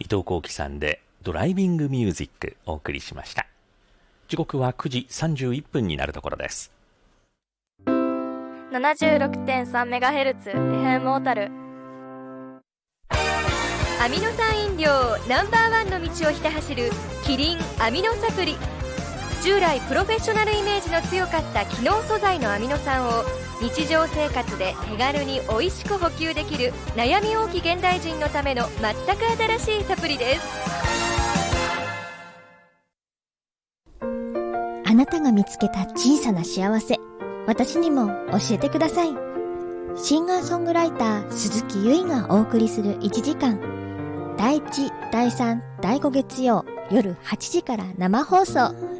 藤幸喜さんでドライビングミュージックお送りしました。時刻は9時31分になるところです。 76.3MHz FM 小樽。 アミノ酸飲料ナンバーワンの道をひた走るキリンアミノサプリ。従来プロフェッショナルイメージの強かった機能素材のアミノ酸を日常生活で手軽に美味しく補給できる悩み多き現代人のための全く新しいサプリです。 あなたが見つけた小さな幸せ、私にも教えてください。シンガーソングライター鈴木優衣がお送りする1時間、第1、第3、第5月曜夜8時から生放送。